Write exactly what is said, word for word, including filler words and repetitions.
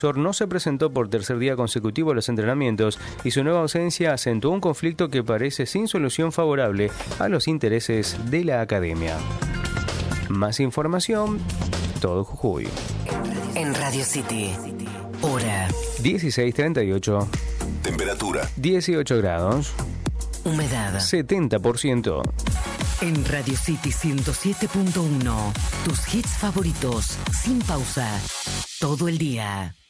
no se presentó por tercer día consecutivo a los entrenamientos y su nueva ausencia acentuó un conflicto que parece sin solución favorable a los intereses de la academia. Más información, todo Jujuy. En Radio City, hora dieciséis treinta y ocho. Temperatura dieciocho grados. Humedad setenta por ciento. En Radio City ciento siete punto uno, tus hits favoritos, sin pausa, todo el día.